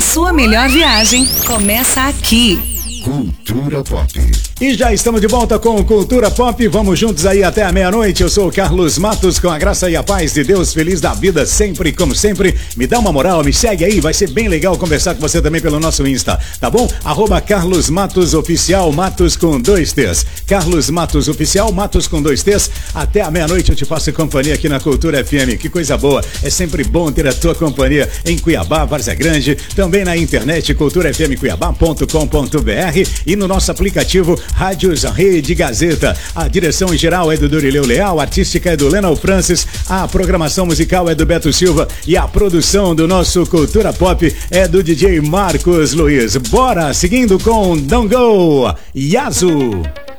sua melhor viagem começa aqui. Cultura Pop. E já estamos de volta com Cultura Pop. Vamos juntos aí até a meia-noite. Eu sou o Carlos Matos, com a graça e a paz de Deus, feliz da vida sempre, como sempre. Me dá uma moral, me segue aí, vai ser bem legal conversar com você também pelo nosso Insta, tá bom? @Carlos Matos Oficial, Matos com 2 T's. Carlos Matos Oficial, Matos com 2 T's. Até a meia-noite eu te faço companhia aqui na Cultura FM. Que coisa boa, é sempre bom ter a tua companhia em Cuiabá, Várzea Grande, também na internet, culturafmcuiabá.com.br e no nosso aplicativo Rádios Rede Gazeta. A direção geral é do Dorileu Leal, a artística é do Lenal Francis, a programação musical é do Beto Silva e a produção do nosso Cultura Pop é do DJ Marcos Luiz. Bora, seguindo com Don't Go, Yazoo.